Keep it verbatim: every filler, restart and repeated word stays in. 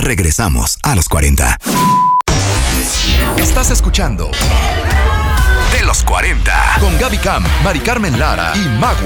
Regresamos a los cuarenta. Estás escuchando De los cuarenta con Gaby Cam, Mari Carmen Lara y Magua.